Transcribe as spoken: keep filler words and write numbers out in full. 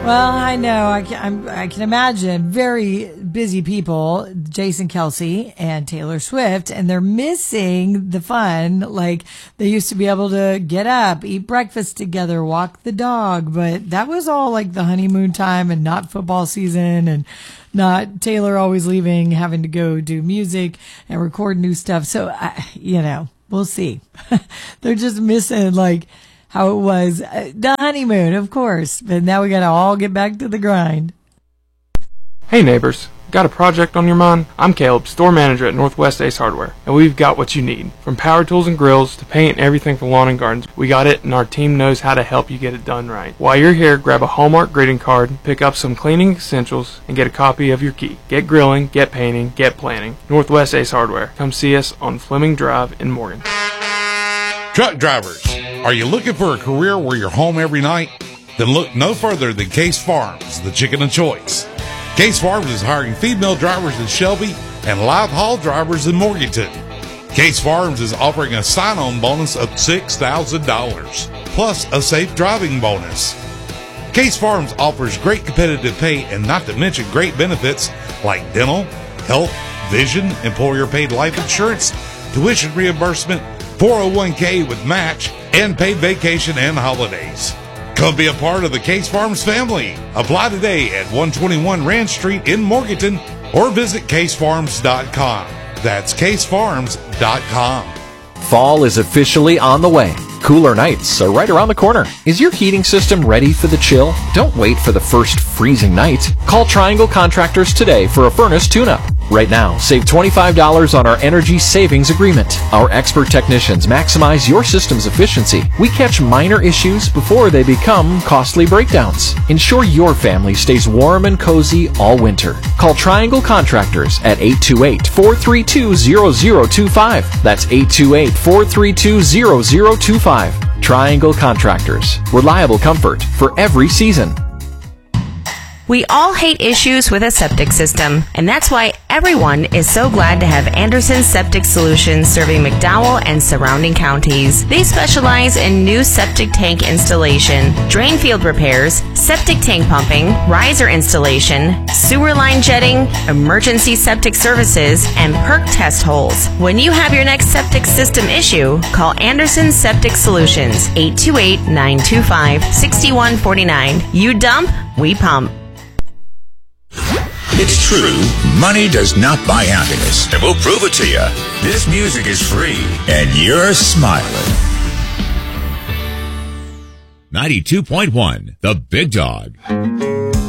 Well, I know. I can, I'm, I can imagine very busy people, Jason Kelce and Taylor Swift, and they're missing the fun. Like, they used to be able to get up, eat breakfast together, walk the dog, but that was all like the honeymoon time and not football season and not Taylor always leaving, having to go do music and record new stuff. So, I, you know, we'll see. They're just missing, like, how it was uh, the honeymoon, of course, but now we got to all get back to the grind. Hey neighbors, got a project on your mind? I'm Caleb, store manager at Northwest Ace Hardware, and we've got what you need. From power tools and grills to paint and everything for lawn and gardens, we got it, and our team knows how to help you get it done right. While you're here, grab a Hallmark greeting card, pick up some cleaning essentials, and get a copy of your key. Get grilling, get painting, get planning. Northwest Ace Hardware. Come see us on Fleming Drive in Morgan. Truck drivers, are you looking for a career where you're home every night? Then look no further than Case Farms, the chicken of choice. Case Farms is hiring female drivers in Shelby and live haul drivers in Morganton. Case Farms is offering a sign-on bonus of six thousand dollars, plus a safe driving bonus. Case Farms offers great competitive pay and not to mention great benefits like dental, health, vision, employer-paid life insurance, tuition reimbursement, four oh one k with match, and paid vacation and holidays. Come be a part of the Case Farms family. Apply today at one twenty-one Rand Street in Morganton or visit case farms dot com. That's case farms dot com. Fall is officially on the way. Cooler nights are right around the corner. Is your heating system ready for the chill? Don't wait for the first freezing night. Call Triangle Contractors today for a furnace tune-up. Right now, save twenty-five dollars on our energy savings agreement. Our expert technicians maximize your system's efficiency. We catch minor issues before they become costly breakdowns. Ensure your family stays warm and cozy all winter. Call Triangle Contractors at eight two eight, four three two, zero zero two five. That's eight two eight, four three two, zero zero two five. Triangle Contractors. Reliable comfort for every season. We all hate issues with a septic system, and that's why everyone is so glad to have Anderson Septic Solutions serving McDowell and surrounding counties. They specialize in new septic tank installation, drain field repairs, septic tank pumping, riser installation, sewer line jetting, emergency septic services, and perk test holes. When you have your next septic system issue, call Anderson Septic Solutions, eight two eight, nine two five, six one four nine. You dump, we pump. It's true, money does not buy happiness, and we'll prove it to you. This music is free, and you're smiling. ninety-two point one, The Big Dog.